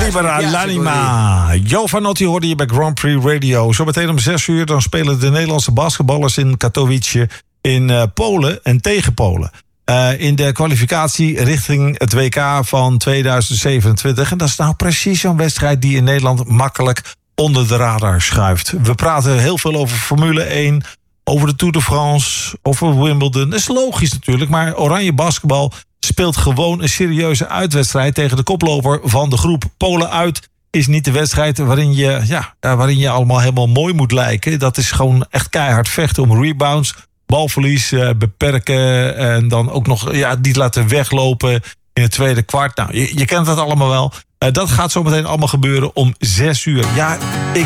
Libera l'anima. Jovanotti hoorde je bij Grand Prix Radio. Zometeen om 6:00 dan spelen de Nederlandse basketballers in Katowice in Polen en tegen Polen. In de kwalificatie richting het WK van 2027. En dat is nou precies zo'n wedstrijd die in Nederland makkelijk onder de radar schuift. We praten heel veel over Formule 1, over de Tour de France, over Wimbledon. Dat is logisch natuurlijk, maar Oranje Basketbal speelt gewoon een serieuze uitwedstrijd tegen de koploper van de groep. Polen uit is niet de wedstrijd waarin je allemaal helemaal mooi moet lijken. Dat is gewoon echt keihard vechten om rebounds, balverlies beperken en dan ook nog niet laten weglopen in het tweede kwart. Nou, je kent dat allemaal wel. Dat gaat zo meteen allemaal gebeuren om 6:00. Ja,